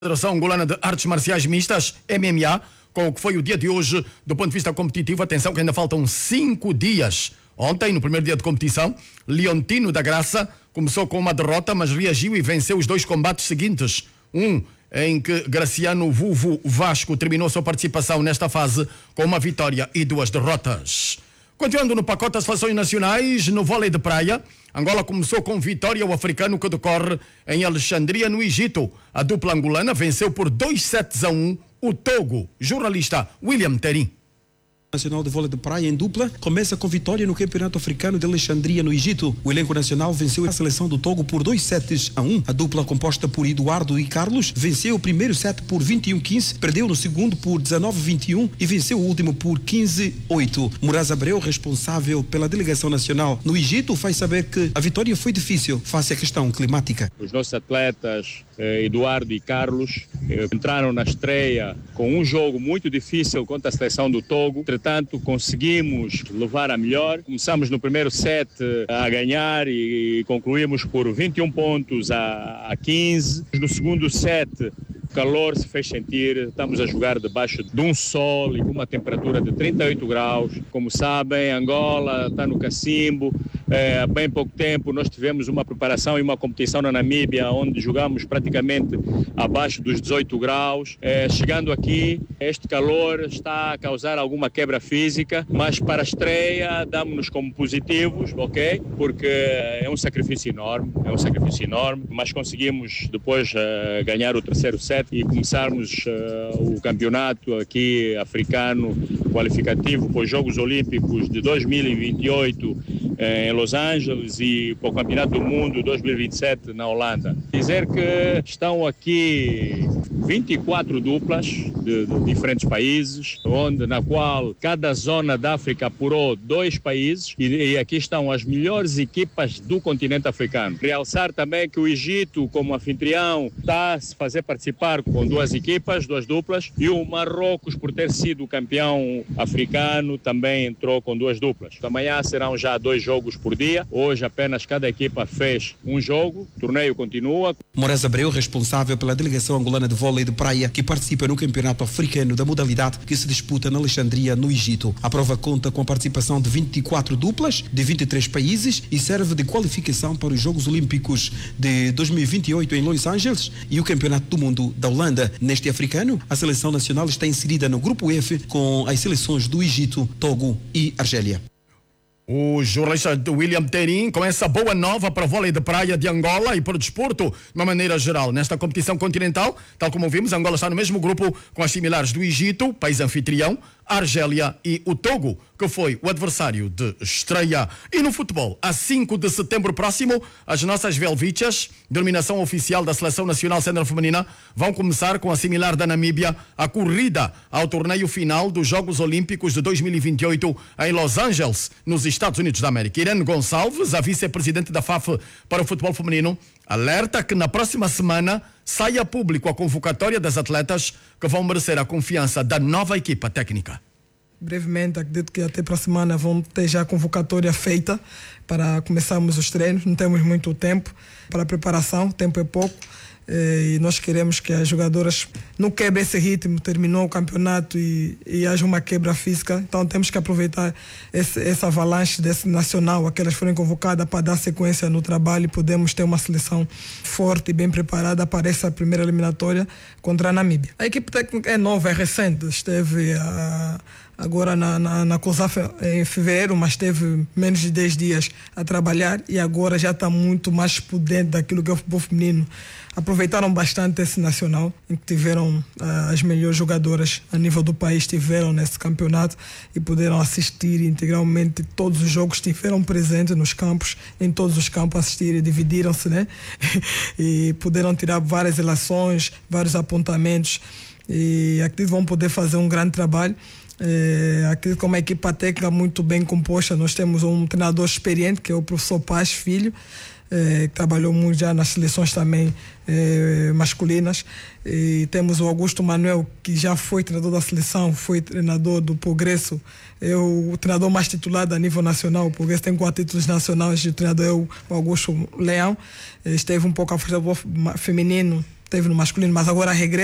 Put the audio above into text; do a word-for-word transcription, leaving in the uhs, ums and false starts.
Federação Angolana de Artes Marciais Mistas, M M A, com o que foi o dia de hoje do ponto de vista competitivo. Atenção que ainda faltam cinco dias. Ontem, no primeiro dia de competição, Leontino da Graça começou com uma derrota, mas reagiu e venceu os dois combates seguintes. Um em que Graciano Vuvu Vasco terminou sua participação nesta fase com uma vitória e duas derrotas. Continuando no pacote das seleções nacionais, no vôlei de praia, Angola começou com vitória ao africano que decorre em Alexandria, no Egito. A dupla angolana venceu por dois sets a um o Togo. Jornalista William Terim. Nacional de Vôlei de Praia em dupla começa com vitória no Campeonato Africano de Alexandria, no Egito. O elenco nacional venceu a seleção do Togo por dois sets a um. A dupla, composta por Eduardo e Carlos, venceu o primeiro set por vinte e um a quinze, perdeu no segundo por dezenove a vinte e um e venceu o último por quinze a oito. Moraz Abreu, responsável pela delegação nacional no Egito, faz saber que a vitória foi difícil face à questão climática. Os nossos atletas, Eduardo e Carlos, entraram na estreia com um jogo muito difícil contra a seleção do Togo. Portanto, conseguimos levar a melhor. Começamos no primeiro set a ganhar e concluímos por vinte e um pontos a quinze. No segundo set, o calor se fez sentir. Estamos a jogar debaixo de um sol e com uma temperatura de trinta e oito graus. Como sabem, Angola está no cacimbo. É, há bem pouco tempo nós tivemos uma preparação e uma competição na Namíbia onde jogamos praticamente abaixo dos dezoito graus. É, chegando aqui, este calor está a causar alguma quebra física, mas para a estreia damos-nos como positivos, ok? Porque é um sacrifício enorme, é um sacrifício enorme, mas conseguimos depois uh, ganhar o terceiro set e começarmos uh, o campeonato aqui africano qualificativo para os Jogos Olímpicos de dois mil e vinte e oito em Los Angeles e para o Campeonato do Mundo dois mil e vinte e sete na Holanda. Dizer que estão aqui vinte e quatro duplas de, de diferentes países, onde na qual cada zona da África apurou dois países e, e aqui estão as melhores equipas do continente africano. Realçar também que o Egito, como anfitrião, está a se fazer participar com duas equipas, duas duplas, e o Marrocos, por ter sido campeão africano, também entrou com duas duplas. Amanhã serão já dois jogos por dia. Hoje apenas cada equipa fez um jogo. O torneio continua. Moraz Abreu, responsável pela delegação angolana de vôlei de praia, que participa no Campeonato Africano da modalidade que se disputa na Alexandria, no Egito. A prova conta com a participação de vinte e quatro duplas de vinte e três países e serve de qualificação para os Jogos Olímpicos de dois mil e vinte e oito em Los Angeles e o Campeonato do Mundo da Holanda. Neste africano, a seleção nacional está inserida no Grupo F com as seleções do Egito, Togo e Argélia. O jornalista William Terim com essa boa nova para o vôlei de praia de Angola e para o desporto de uma maneira geral. Nesta competição continental, tal como vimos, Angola está no mesmo grupo com as similares do Egito, país anfitrião, a Argélia e o Togo, que foi o adversário de estreia. E no futebol, a cinco de setembro próximo, as nossas Velvichas, denominação oficial da Seleção Nacional Sénior Feminina, vão começar com a similar da Namíbia, a corrida ao torneio final dos Jogos Olímpicos de dois mil e vinte e oito em Los Angeles, nos Estados Unidos da América. Irene Gonçalves, a vice-presidente da F A F para o futebol feminino, alerta que na próxima semana saia a público a convocatória das atletas que vão merecer a confiança da nova equipa técnica. Brevemente, acredito que até para a semana vão ter já a convocatória feita para começarmos os treinos. Não temos muito tempo para a preparação, tempo é pouco. E nós queremos que as jogadoras não quebrem esse ritmo. Terminou o campeonato e, e haja uma quebra física. Então temos que aproveitar esse, essa avalanche desse nacional, aquelas foram convocadas para dar sequência no trabalho e podemos ter uma seleção forte e bem preparada para essa primeira eliminatória contra a Namíbia. A equipe técnica é nova, é recente. Esteve a, agora na, na, na COSAF em fevereiro, mas teve menos de dez dias a trabalhar e agora já está muito mais por dentro daquilo que é o futebol feminino. Aproveitaram bastante esse nacional, em que tiveram uh, as melhores jogadoras a nível do país, estiveram nesse campeonato e puderam assistir integralmente todos os jogos, estiveram presentes nos campos, em todos os campos assistir, dividiram-se, né? E puderam tirar várias relações, vários apontamentos e acredito que vão poder fazer um grande trabalho. É, acredito que é uma equipa técnica muito bem composta. Nós temos um treinador experiente, que é o professor Paz Filho, é, que trabalhou muito já nas seleções também é, masculinas. E temos o Augusto Manuel, que já foi treinador da seleção, foi treinador do Progresso, é o treinador mais titulado a nível nacional. O Progresso tem quatro títulos nacionais, e o treinador é o Augusto Leão. Esteve um pouco a futebol feminino teve no masculino, mas agora regressa.